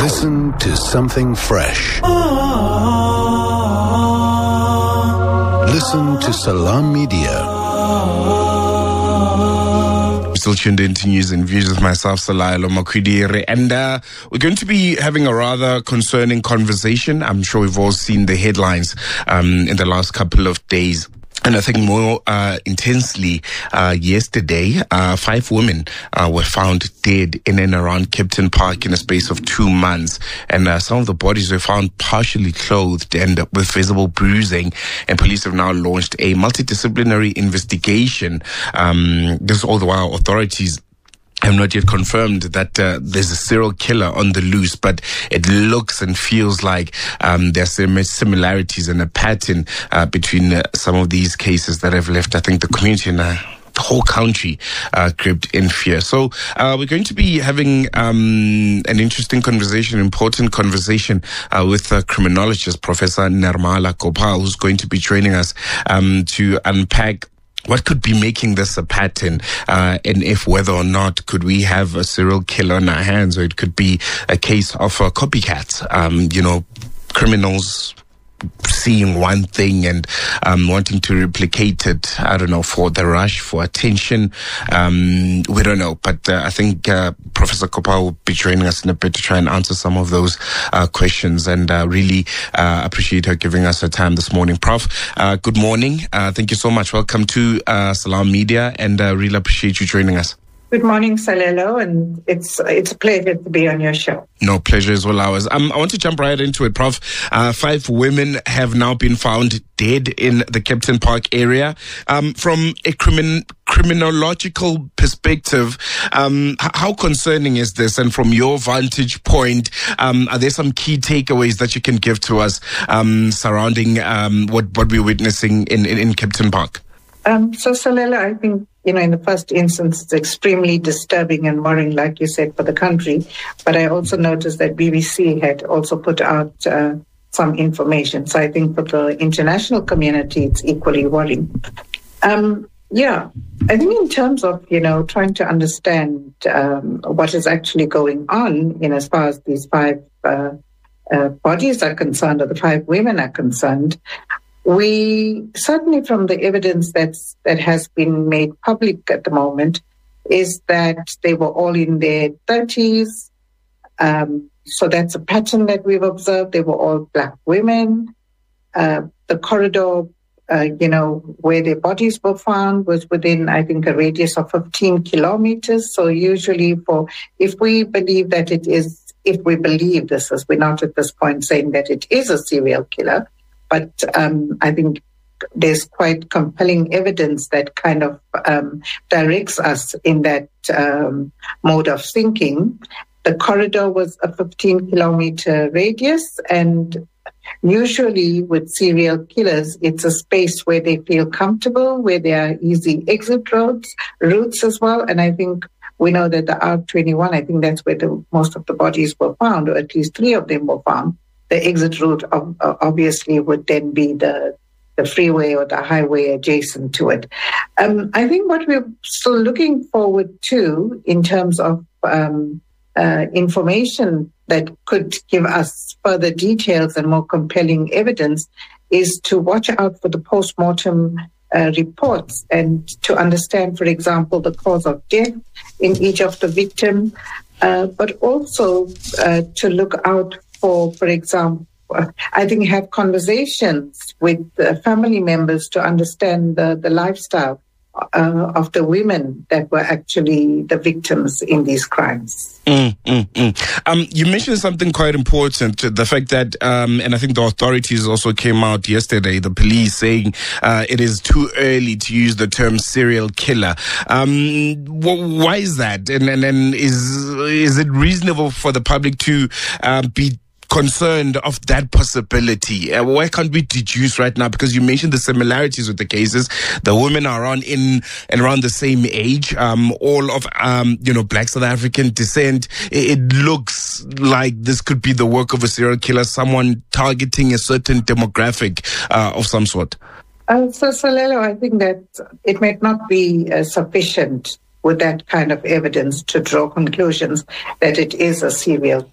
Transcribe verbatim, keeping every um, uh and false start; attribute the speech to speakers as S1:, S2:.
S1: Listen to something fresh. Listen to Salam Media.
S2: Still tuned into News and Views with myself, Salailo Makwidire, and uh, we're going to be having a rather concerning conversation. I'm sure we've all seen the headlines um, in the last couple of days. And I think more uh, intensely, uh, yesterday, uh, five women uh, were found dead in and around Kempton Park in a space of two months. And uh, some of the bodies were found partially clothed and with visible bruising. And police have now launched a multidisciplinary investigation. Um, this all the while authorities have not yet confirmed that uh, there's a serial killer on the loose, but it looks and feels like um, there's some similarities and a pattern uh, between uh, some of these cases that have left, I think, the community and uh, the whole country uh, gripped in fear. So uh, we're going to be having um, an interesting conversation, important conversation uh, with uh, criminologist Professor Nirmala Gopal, who's going to be joining us um, to unpack what could be making this a pattern, uh, and if whether or not could we have a serial killer on our hands, or it could be a case of uh, copycats, um, you know, criminals seeing one thing and um, wanting to replicate it, I don't know, for the rush, for attention. Um, we don't know. But uh, I think uh, Professor Gopal will be joining us in a bit to try and answer some of those uh, questions, and uh, really uh, appreciate her giving us her time this morning. Prof, uh, good morning. Uh, thank you so much. Welcome to uh, Salam Media, and uh, really appreciate you joining us.
S3: Good morning, Salelo, and it's it's a pleasure to be on your show.
S2: No, pleasure is all ours. Um, I want to jump right into it, Prof. Uh, five women have now been found dead in the Kempton Park area. Um, from a crimin- criminological perspective, um, h- how concerning is this? And from your vantage point, um, are there some key takeaways that you can give to us um, surrounding um, what, what we're witnessing in, in, in Kempton Park?
S3: Um, so, Salelo, I think, you know, in the first instance, it's extremely disturbing and worrying, like you said, for the country. But I also noticed that B B C had also put out uh, some information. So I think for the international community, it's equally worrying. Um, yeah, I think in terms of, you know, trying to understand um, what is actually going on, you know, as far as these five uh, uh, bodies are concerned, or the five women are concerned, we certainly, from the evidence that's, that has been made public at the moment, is that they were all in their thirties. Um, so that's a pattern that we've observed. They were all Black women. Uh, the corridor, uh, you know, where their bodies were found was within, I think, a radius of fifteen kilometers. So usually for, if we believe that it is, if we believe this is, we're not at this point saying that it is a serial killer, but um, I think there's quite compelling evidence that kind of um, directs us in that um, mode of thinking. The corridor was a fifteen kilometer radius, and usually with serial killers, it's a space where they feel comfortable, where there are easy exit roads, routes as well. And I think we know that the R twenty-one, I think that's where the, most of the bodies were found, or at least three of them were found. The exit route obviously would then be the, the freeway or the highway adjacent to it. Um, I think what we're still looking forward to in terms of um, uh, information that could give us further details and more compelling evidence is to watch out for the post-mortem uh, reports and to understand, for example, the cause of death in each of the victims, uh, but also uh, to look out For, for example, I think have conversations with uh, family members to understand the, the lifestyle uh, of the women that were actually the victims in these crimes.
S2: Mm, mm, mm. Um, you mentioned something quite important, the fact that, um, and I think the authorities also came out yesterday, the police saying uh, it is too early to use the term serial killer. Um, wh- why is that? And, and, and is, is it reasonable for the public to uh, be concerned of that possibility? Uh, why can't we deduce right now? Because you mentioned the similarities with the cases. The women are around in and around the same age, um, all of um, you know, Black South African descent. It, it looks like this could be the work of a serial killer, someone targeting a certain demographic uh, of some sort.
S3: Uh, so, Salelo, I think that it might not be uh, sufficient with that kind of evidence to draw conclusions that it is a serial